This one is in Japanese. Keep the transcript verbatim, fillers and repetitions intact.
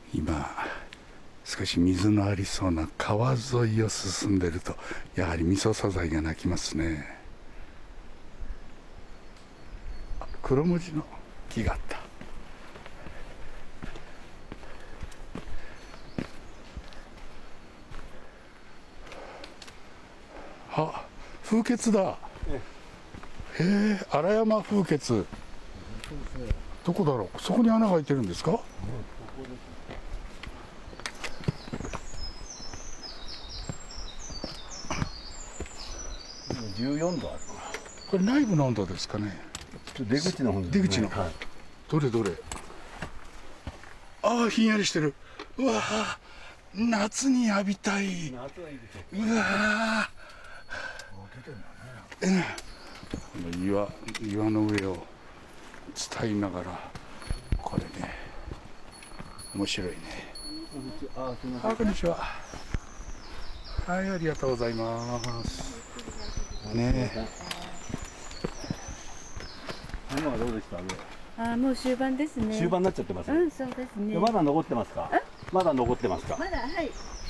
今少し水のありそうな川沿いを進んでると、やはりミソサザイが鳴きますね。あ、黒文字の木があった。あ、風穴だ。へえ、荒山風穴。どこだろう。そこに穴が開いてるんですか。 じゅうよんどある。 これ内部の温度ですかね。 出口の方ですね。 出口の、はい、どれどれ。ああ、ひんやりしてる。うわー、夏に浴びたい。 夏はいいですよ。 うわー、 出てんだね。 この岩岩の上を伝いながら、これね、面白いね。 あ、すみません。 あ、こんにちは。はい、ありがとうございます。ねえ。 今はどうでしたね。 あ、もう終盤ですね。 終盤になっちゃってます。 うん、そうですね。 まだ残ってますか。まだ残ってますか。 まだ、はい。